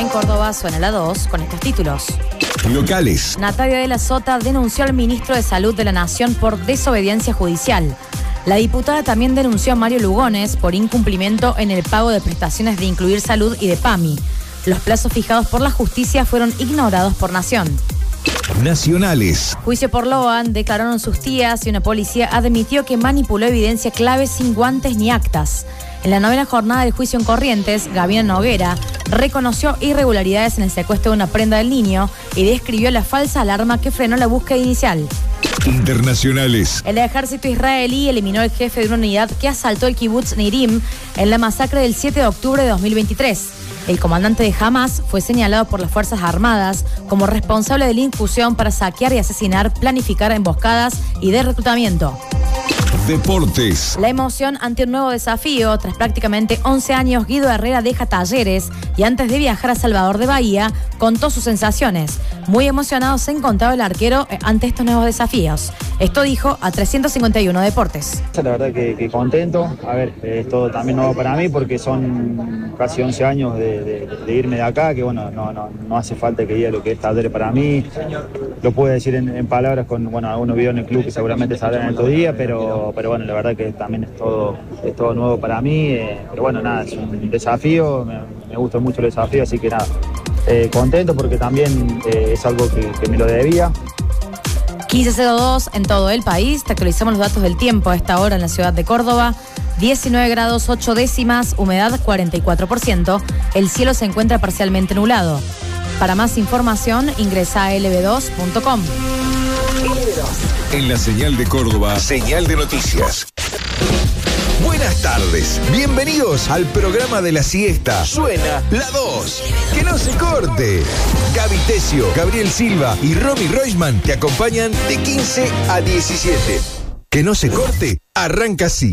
Córdoba suena la 2 con estos títulos. Locales. Natalia de la Sota denunció al ministro de Salud de la Nación por desobediencia judicial. La diputada también denunció a Mario Lugones por incumplimiento en el pago de prestaciones de Incluir Salud y de PAMI. Los plazos fijados por la justicia fueron ignorados por Nación. Nacionales. Juicio por Loan, declararon sus tías y una policía admitió que manipuló evidencia clave sin guantes ni actas. En la 9ª jornada del juicio en Corrientes, Gabriela Noguera reconoció irregularidades en el secuestro de una prenda del niño y describió la falsa alarma que frenó la búsqueda inicial. Internacionales. El ejército israelí eliminó al jefe de una unidad que asaltó el kibutz Nirim en la masacre del 7 de octubre de 2023. El comandante de Hamas fue señalado por las Fuerzas Armadas como responsable de la incursión para saquear y asesinar, planificar emboscadas y de reclutamiento. Deportes. La emoción ante un nuevo desafío. Tras prácticamente 11 años, Guido Herrera deja Talleres y antes de viajar a Salvador de Bahía, contó sus sensaciones. Muy emocionado se encontraba el arquero ante estos nuevos desafíos. Esto dijo a 351 Deportes. La verdad que contento. A ver, es todo también nuevo para mí porque son casi 11 años de irme de acá, que bueno, no hace falta que diga lo que es Talleres para mí. Lo puedo decir en palabras con algunos videos en el club que seguramente saldrán en estos días, pero bueno, la verdad que también es todo nuevo para mí. Pero bueno, nada, es un desafío, me gusta mucho el desafío, así que nada, contento porque también es algo que me lo debía. 15:02 en todo el país. Te actualizamos los datos del tiempo a esta hora en la ciudad de Córdoba. 19 grados 8 décimas, humedad 44%. El cielo se encuentra parcialmente nublado. Para más información, ingresa a lb2.com. En la señal de Córdoba, señal de noticias. Buenas tardes, bienvenidos al programa de la siesta. Suena la 2. Que no se corte. Gaby Tesio, Gabriel Silva y Romy Roisman te acompañan de 15 a 17. Que no se corte, arranca así.